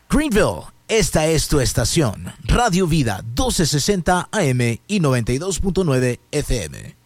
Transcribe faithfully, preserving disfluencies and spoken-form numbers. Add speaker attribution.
Speaker 1: Greenville, esta es tu estación. Radio Vida doce sesenta A M y noventa y dos punto nueve F M.